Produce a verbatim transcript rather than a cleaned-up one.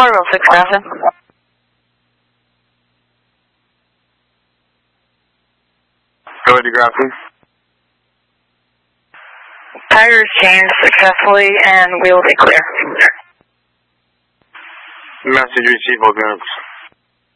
Orville six thousand. Go ahead, graph, please. Tires changed successfully and we will be clear. Message received, Vulcan.